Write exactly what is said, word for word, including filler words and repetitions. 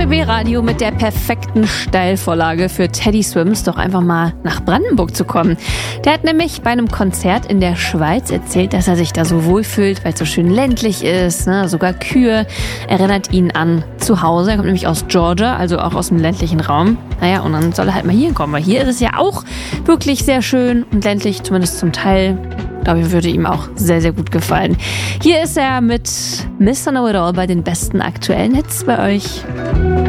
B B Radio mit der perfekten Steilvorlage für Teddy Swims, doch einfach mal nach Brandenburg zu kommen. Der hat nämlich bei einem Konzert in der Schweiz erzählt, dass er sich da so wohlfühlt, weil es so schön ländlich ist, ne? Sogar Kühe erinnert ihn an zu Hause. Er kommt nämlich aus Georgia, also auch aus dem ländlichen Raum. Naja, und dann soll er halt mal hier kommen, weil hier ist es ja auch wirklich sehr schön und ländlich, zumindest zum Teil. Ich glaube, würde ihm auch sehr, sehr gut gefallen. Hier ist er mit Mister Know It All bei den besten aktuellen Hits bei euch.